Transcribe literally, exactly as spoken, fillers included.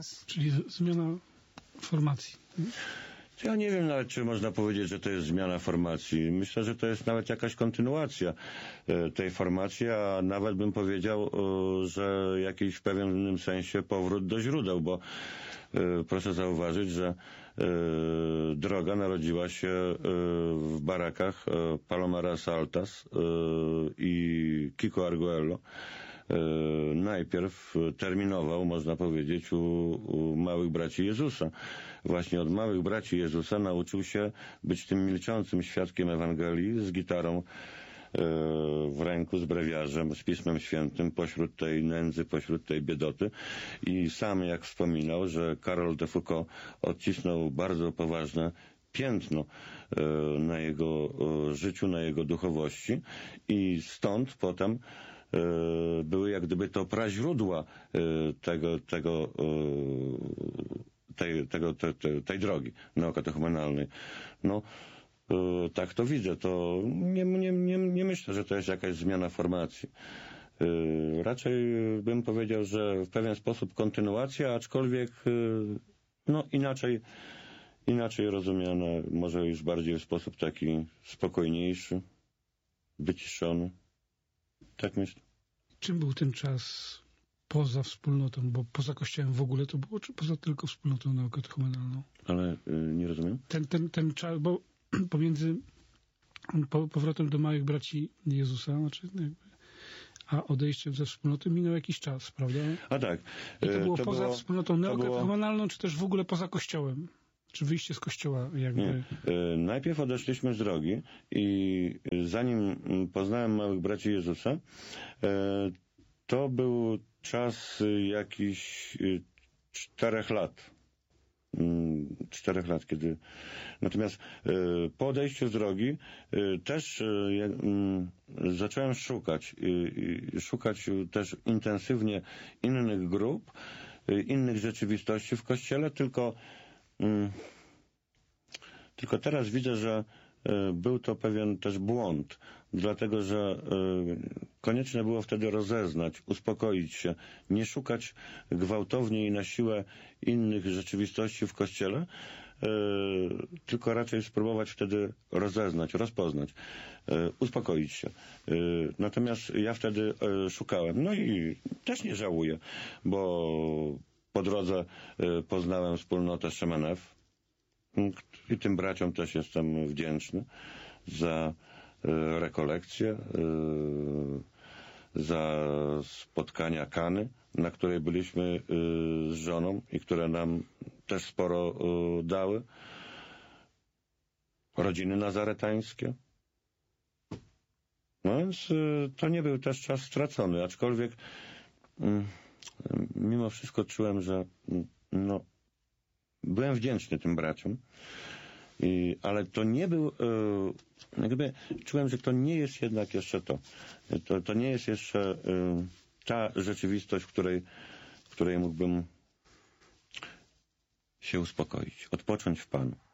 czas. Czyli z- zmiana formacji. Ja nie wiem nawet, czy można powiedzieć, że to jest zmiana formacji. Myślę, że to jest nawet jakaś kontynuacja e, tej formacji, a nawet bym powiedział, e, że jakiś w pewnym sensie powrót do źródeł, bo e, proszę zauważyć, że e, droga narodziła się e, w barakach e, Palomares Altas e, i Kiko Arguello. E, najpierw terminował, można powiedzieć, u, u małych braci Jezusa. Właśnie od małych braci Jezusa nauczył się być tym milczącym świadkiem Ewangelii z gitarą e, w ręku, z brewiarzem, z Pismem Świętym pośród tej nędzy, pośród tej biedoty. I sam, jak wspominał, że Karol de Foucault odcisnął bardzo poważne piętno e, na jego e, życiu, na jego duchowości i stąd potem były jak gdyby to praźródła tego, tego, tej, tego, te, te, tej drogi neokatechumenalnej. No, tak to widzę. To nie, nie, nie, nie myślę, że to jest jakaś zmiana formacji. Raczej bym powiedział, że w pewien sposób kontynuacja, aczkolwiek no inaczej, inaczej rozumiana, może już bardziej w sposób taki spokojniejszy, wyciszony. Tak myślę. Czym był ten czas poza wspólnotą? Bo poza Kościołem w ogóle to było, czy poza tylko wspólnotą neokatechumenalną? Ale y, nie rozumiem. Ten, ten, ten czas, bo pomiędzy po, powrotem do małych braci Jezusa, znaczy jakby, a odejściem ze wspólnoty minął jakiś czas, prawda? A tak. I to było to poza było, wspólnotą neokatechumenalną, było... czy też w ogóle poza Kościołem? Czy wyjście z Kościoła jakby... Nie. E, najpierw odeszliśmy z drogi i zanim poznałem małych braci Jezusa, e, to był czas jakichś czterech lat. Czterech lat, kiedy... Natomiast e, po odejściu z drogi e, też e, e, zacząłem szukać. E, szukać też intensywnie innych grup, e, innych rzeczywistości w Kościele, tylko Tylko teraz widzę, że był to pewien też błąd, dlatego że konieczne było wtedy rozeznać, uspokoić się, nie szukać gwałtownie i na siłę innych rzeczywistości w Kościele, tylko raczej spróbować wtedy rozeznać, rozpoznać, uspokoić się. Natomiast ja wtedy szukałem, no i też nie żałuję, bo po drodze poznałem wspólnotę Szemenew i tym braciom też jestem wdzięczny za rekolekcje, za spotkania Kany, na której byliśmy z żoną i które nam też sporo dały. Rodziny nazaretańskie. No więc to nie był też czas stracony, aczkolwiek mimo wszystko czułem, że no, byłem wdzięczny tym braciom, i, ale to nie był, e, jakby czułem, że to nie jest jednak jeszcze to. To, to nie jest jeszcze e, ta rzeczywistość, w której, w której mógłbym się uspokoić, odpocząć w Panu.